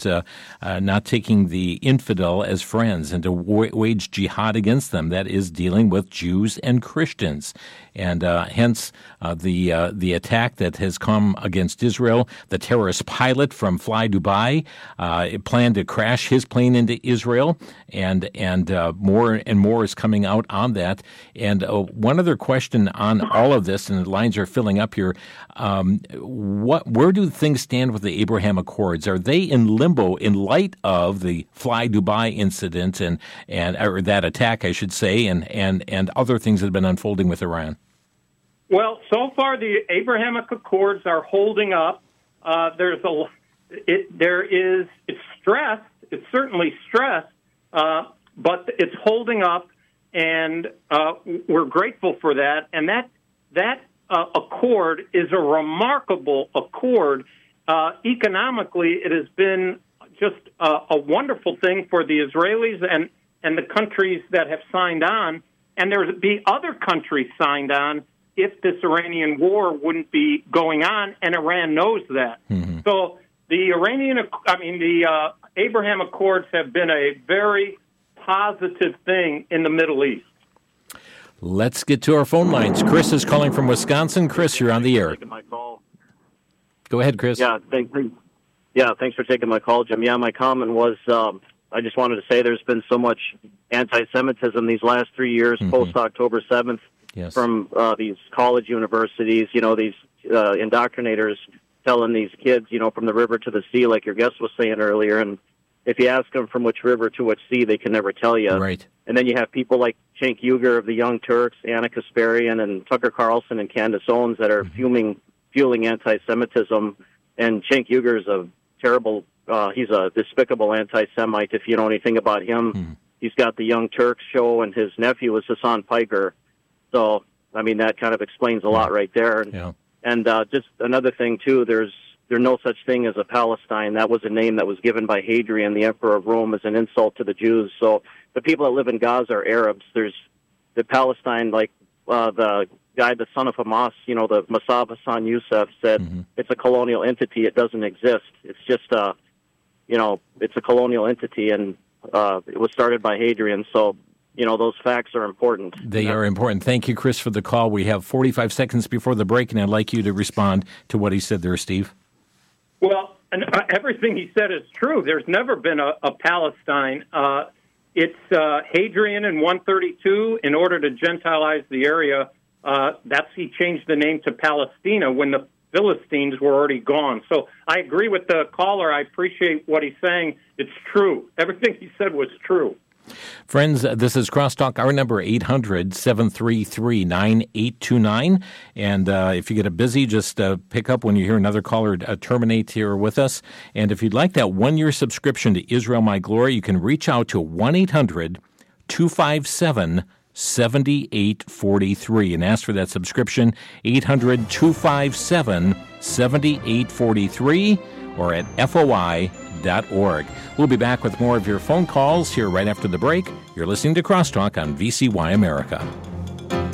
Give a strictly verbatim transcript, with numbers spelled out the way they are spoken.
Uh, uh, not taking the infidel as friends and to w- wage jihad against them. That is dealing with Jews and Christians. And uh, hence uh, the uh, the attack that has come against Israel. The terrorist pilot from Fly Dubai uh, planned to crash his plane into Israel, and and uh, more and more is coming out on that. And uh, one other question on all of this, and the lines are filling up here. Um, what where do things stand with the Abraham Accords? Are they in limbo in light of the Fly Dubai incident and and or that attack, I should say, and and and other things that have been unfolding with Iran? Well, so far the Abrahamic Accords are holding up. Uh, there's a, it, there is, it's stressed. It's certainly stressed, uh, but it's holding up, and uh, we're grateful for that. And that that uh, accord is a remarkable accord. Uh, economically, it has been just a, a wonderful thing for the Israelis and and the countries that have signed on. And there'd be other countries signed on if this Iranian war wouldn't be going on, and Iran knows that. Mm-hmm. So the Iranian, I mean, the uh, Abraham Accords have been a very positive thing in the Middle East. Let's get to our phone lines. Chris is calling from Wisconsin. Chris, you're on the air. My call. Go ahead, Chris. Yeah, thanks. Yeah, thanks for taking my call, Jim. Yeah, my comment was um, I just wanted to say there's been so much anti-Semitism these last three years, mm-hmm. post-October seventh. Yes. From uh, these college universities, you know, these uh, indoctrinators telling these kids, you know, from the river to the sea, like your guest was saying earlier. And if you ask them from which river to which sea, they can never tell you. Right. And then you have people like Cenk Uygur of the Young Turks, Anna Kasparian, and Tucker Carlson and Candace Owens that are mm-hmm. fuming, fueling anti-Semitism. And Cenk Uygur is a terrible, uh, he's a despicable anti-Semite if you know anything about him. Mm-hmm. He's got the Young Turks show, and his nephew is Hassan Piker. So, I mean, that kind of explains a lot right there. And, yeah. and uh, just another thing, too, there's there's no such thing as a Palestine. That was a name that was given by Hadrian, the Emperor of Rome, as an insult to the Jews. So the people that live in Gaza are Arabs. There's the Palestine, like uh, the guy, the son of Hamas, you know, the Massab Hassan Youssef said, mm-hmm. it's a colonial entity. It doesn't exist. It's just, uh, you know, it's a colonial entity, and uh, it was started by Hadrian. So, you know, those facts are important. They are important. Thank you, Chris, for the call. We have forty-five seconds before the break, and I'd like you to respond to what he said there, Steve. Well, and, uh, everything he said is true. There's never been a, a Palestine. Uh, it's uh, Hadrian in one thirty-two, in order to Gentilize the area, uh, that's he changed the name to Palestina when the Philistines were already gone. So I agree with the caller. I appreciate what he's saying. It's true. Everything he said was true. Friends, this is Crosstalk. Our number, eight hundred, seven three three, nine eight two nine. And uh, if you get a busy, just uh, pick up when you hear another caller uh, terminate here with us. And if you'd like that one-year subscription to Israel My Glory, you can reach out to one eight hundred, two five seven, seven eight four three and ask for that subscription, eight hundred, two five seven, seven eight four three or at F O I dot org. We'll be back with more of your phone calls here right after the break. You're listening to Crosstalk on V C Y America.